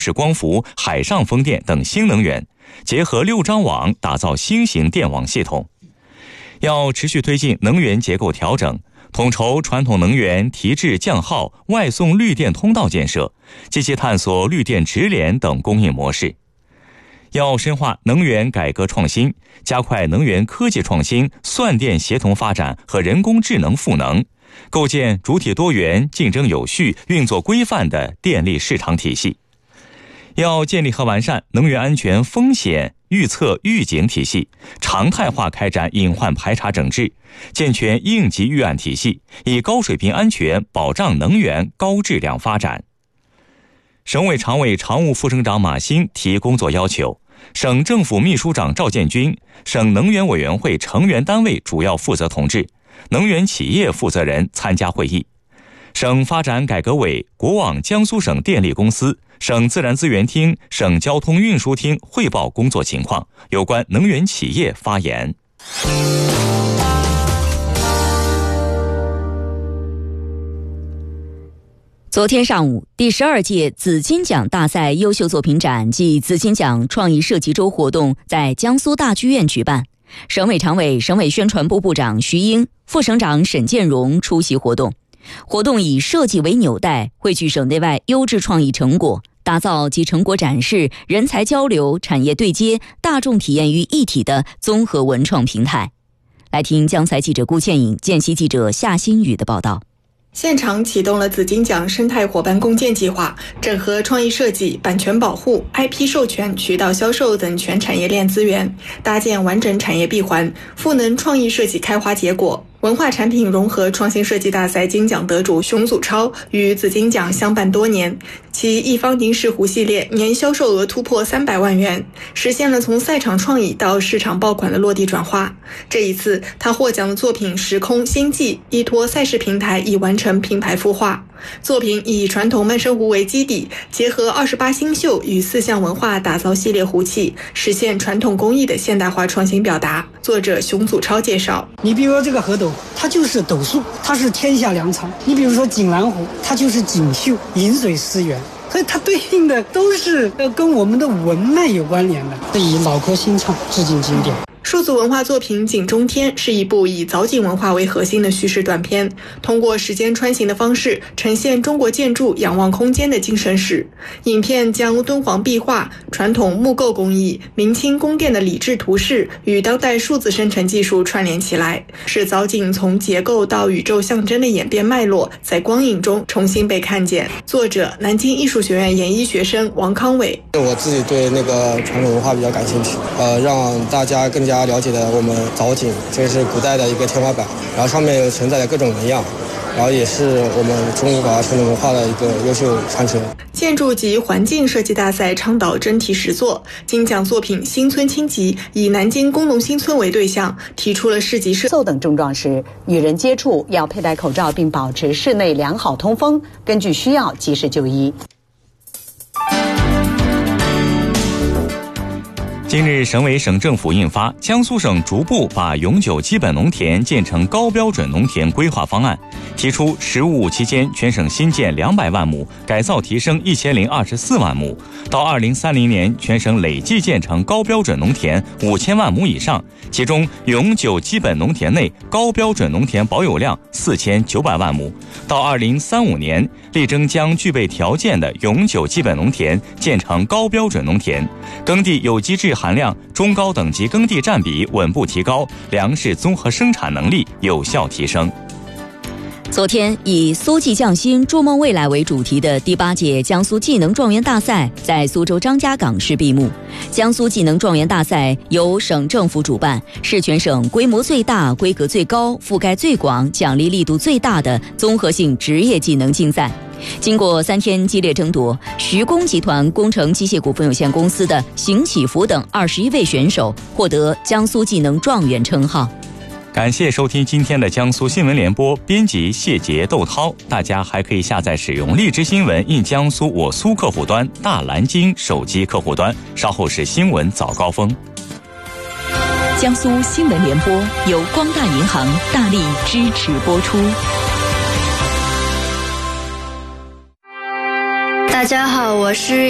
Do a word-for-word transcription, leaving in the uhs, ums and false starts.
是光伏、海上风电等新能源，结合六张网打造新型电网系统。要持续推进能源结构调整，统筹传统能源提质降耗、外送绿电通道建设，积极探索绿电直联等供应模式。要深化能源改革创新，加快能源科技创新、算电协同发展和人工智能赋能，构建主体多元、竞争有序、运作规范的电力市场体系。要建立和完善能源安全风险预测预警体系，常态化开展隐患排查整治，健全应急预案体系，以高水平安全保障能源高质量发展。省委常委常务副省长马新提工作要求，省政府秘书长赵建军、省能源委员会成员单位主要负责同志、能源企业负责人参加会议。省发展改革委、国网江苏省电力公司、省自然资源厅、省交通运输厅汇报工作情况，有关能源企业发言。 昨天上午，第十二届紫金奖大赛优秀作品展暨紫金奖创意设计周活动在江苏大剧院举办。省委常委、省委宣传部部长徐英、副省长沈建荣出席活动。活动以设计为纽带，汇聚省内外优质创意成果，打造集成果展示、人才交流、产业对接、大众体验于一体的综合文创平台。来听江财记者顾倩颖、见习记者夏新宇的报道。 现场启动了紫金奖生态伙伴共建计划，整合创意设计、版权保护、I P 授权、渠道销售等全产业链资源，搭建完整产业闭环，赋能创意设计开花结果。文化产品融合创新设计大赛金奖得主熊祖超与紫金奖相伴多年，其一方凝石湖系列年销售额突破三百万元，实现了从赛场创意到市场爆款的落地转化。这一次，他获奖的作品《时空星际》依托赛事平台已完成品牌孵化。作品以传统漫生湖为基底，结合二十八星宿与四象文化打造系列壶器，实现传统工艺的现代化创新表达。作者熊祖超介绍， 你比如说这个河斗，它就是斗数，它是天下良草；你比如说锦兰湖，它就是锦绣，饮水思源。所以它对应的都是呃跟我们的文脉有关联的，是以脑壳新唱致敬经典。 数字文化作品《景中天》是一部以藻井文化为核心的叙事短片，通过时间穿行的方式呈现中国建筑仰望空间的精神史。影片将敦煌壁画、传统木构工艺、明清宫殿的礼制图式与当代数字生成技术串联起来，使藻井从结构到宇宙象征的演变脉络在光影中重新被看见。作者南京艺术学院研一学生王康伟， 我自己对那个传统文化比较感兴趣，呃，让大家更加了解的我们藻井，这是古代的一个天花板，然后上面有存在的各种纹样，然后也是我们中华传统文化的一个优秀传承。 建筑及环境设计大赛倡导真题实作，金奖作品《新村清集》以南京工农新村为对象，提出了市级市嗽等症状时，与人接触要佩戴口罩并保持室内良好通风，根据需要及时就医。 近日，省委省政府印发《江苏省逐步把永久基本农田建成高标准农田规划方案》，提出“十五五”期间全省新建两百万亩，改造提升一千零二十四万亩，到二零三零年全省累计建成高标准农田五千万亩以上，其中永久基本农田内高标准农田保有量四千九百万亩，到二零三五年力争将具备条件的永久基本农田建成高标准农田，耕地有机质含量、中高等级耕地占比稳步提高，粮食综合生产能力有效提升。 昨天，以苏冀匠心、筑梦未来为主题的第八届江苏技能状元大赛在苏州张家港市闭幕。江苏技能状元大赛由省政府主办，是全省规模最大、规格最高、覆盖最广、奖励力度最大的综合性职业技能竞赛。经过三天激烈争夺，徐工集团工程机械股份有限公司的邢启福等二十一位选手获得江苏技能状元称号。 感谢收听今天的江苏新闻联播，编辑谢杰、窦涛。大家还可以下载使用荔枝新闻印江苏我苏客户端、大蓝鲸手机客户端。稍后是新闻早高峰。 江苏新闻联播由光大银行大力支持播出。 大家好，我是